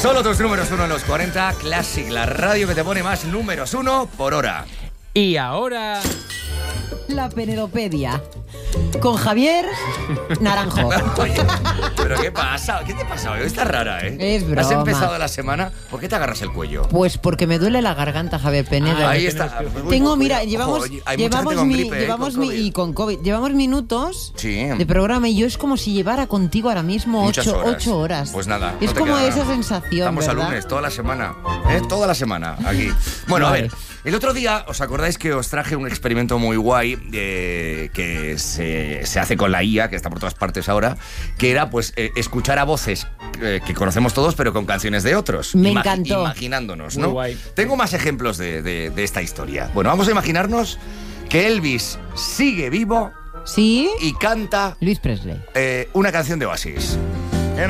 Solo tus números 1 en los 40. Classic, la radio que te pone más números 1 por hora. Y ahora... La Penedopedia. Con Javier Naranjo. Oye, ¿pero qué pasa? ¿Qué te pasa hoy? Estás rara, ¿eh? Es broma. ¿Has empezado la semana? ¿Por qué te agarras el cuello? Pues porque me duele la garganta, Javier Penedo. Ahí está. Tengo, mira, llevamos, Oye, hay mucha gente con gripe, con COVID. y con COVID. Llevamos minutos Sí. de programa y yo es como si llevara contigo ahora mismo Muchas 8 horas. Pues nada. Es no te como queda esa nada. sensación, Estamos ¿verdad? a lunes, toda la semana. Toda la semana, aquí. Bueno, Vale. a ver. El otro día, ¿os acordáis que os traje un experimento muy guay que se hace con la IA, que está por todas partes ahora, que era pues escuchar a voces que conocemos todos, pero con canciones de otros? Me encantó. Imaginándonos, Muy ¿no? guay. Tengo más ejemplos de esta historia. Bueno, vamos a imaginarnos que Elvis sigue vivo ¿Sí? y canta Luis Presley. una canción de Oasis.